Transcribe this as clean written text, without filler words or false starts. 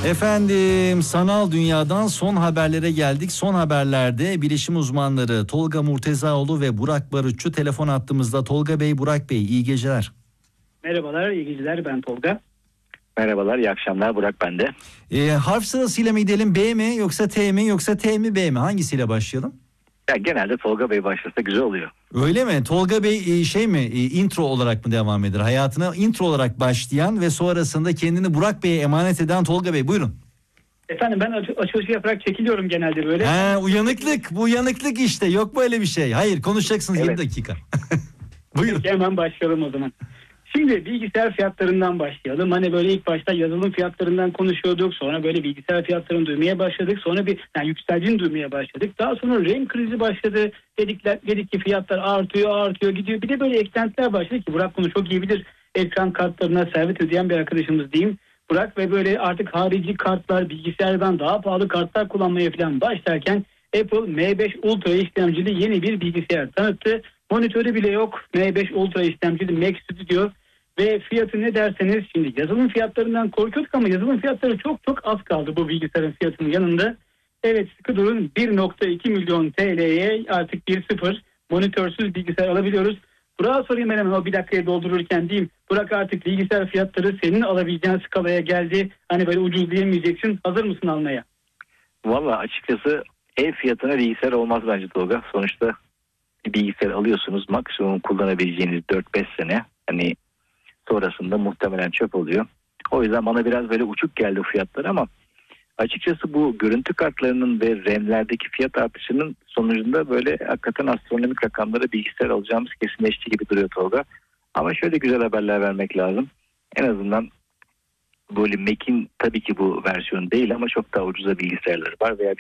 Efendim, sanal dünyadan son haberlere geldik. Son haberlerde bilişim uzmanları Tolga Murtezaoğlu ve Burak Barutçu telefon attığımızda. Tolga Bey, Burak Bey, iyi geceler. Merhabalar, iyi geceler, ben Tolga. Merhabalar, iyi akşamlar, Burak ben de. Harf sırasıyla mı gidelim, B mi yoksa T mi yoksa T mi B mi, hangisiyle başlayalım? Ya genelde Tolga Bey başlasa güzel oluyor. Öyle mi? Tolga Bey intro olarak mı devam eder? Hayatına intro olarak başlayan ve sonrasında kendini Burak Bey'e emanet eden Tolga Bey, buyurun. Efendim, ben açılışı yaparak çekiliyorum genelde böyle. Bu uyanıklık işte, yok böyle bir şey. Hayır, konuşacaksınız, evet. 20 dakika. Buyurun. Peki, hemen başlayalım o zaman. Şimdi bilgisayar fiyatlarından başlayalım. Hani böyle ilk başta yazılım fiyatlarından konuşuyorduk. Sonra böyle bilgisayar fiyatlarını duymaya başladık. Sonra yükseldiğini duymaya başladık. Daha sonra RAM krizi başladı. Dedik ki fiyatlar artıyor gidiyor. Bir de böyle eklentiler başladı ki Burak bunu çok iyi bilir. Ekran kartlarına servet ödeyen bir arkadaşımız diyeyim. Burak ve böyle artık harici kartlar, bilgisayardan daha pahalı kartlar kullanmaya falan başlarken Apple M5 Ultra işlemcili yeni bir bilgisayar tanıttı. Monitörü bile yok. M5 Ultra işlemcili Mac Studio. Ve fiyatı ne derseniz, şimdi yazılım fiyatlarından korkuyorduk ama yazılım fiyatları çok az kaldı bu bilgisayarın fiyatının yanında. Evet, sıkı durun, 1.2 milyon TL'ye artık 1.0 monitörsüz bilgisayar alabiliyoruz. Burak'a sorayım hemen o bir dakikaya doldururken diyeyim. Burak, artık bilgisayar fiyatları senin alabileceğin skalaya geldi. Hani böyle ucuz diyemeyeceksin. Hazır mısın almaya? Valla açıkçası ev fiyatına bilgisayar olmaz bence Tolga. Sonuçta bir bilgisayar alıyorsunuz, maksimum kullanabileceğiniz 4-5 sene. Hani sonrasında muhtemelen çöp oluyor. O yüzden bana biraz böyle uçuk geldi fiyatlar ama açıkçası bu görüntü kartlarının ve RAM'lerdeki fiyat artışının sonucunda böyle hakikaten astronomik rakamlara bilgisayar alacağımız kesinleşti gibi duruyor Tolga. Ama şöyle güzel haberler vermek lazım. En azından böyle Mac'in tabii ki bu versiyonu değil ama çok daha ucuza bilgisayarları var veya